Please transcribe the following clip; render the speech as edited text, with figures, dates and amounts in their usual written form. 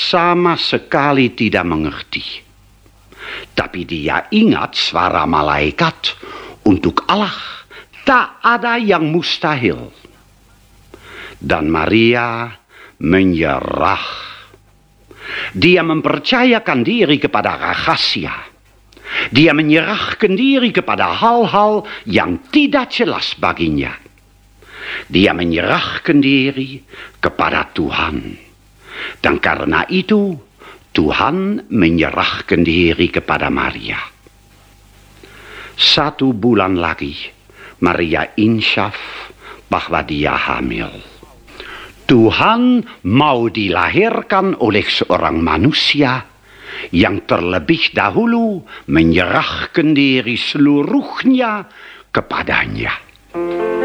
sama sekali tidak mengerti. Tapi dia ingat suara malaikat, untuk Allah tak ada yang mustahil. Dan Maria menyerah. Dia mempercayakan diri kepada rahasia. Dia menyerahkan diri kepada hal-hal yang tidak jelas baginya. Dia menyerahkan diri kepada Tuhan. Dan karena itu, Tuhan menyerahkan diri kepada Maria. 1 bulan lagi, Maria insyaf bahwa dia hamil. Tuhan mau dilahirkan oleh seorang manusia yang terlebih dahulu menyerahkan diri seluruhnya kepadanya.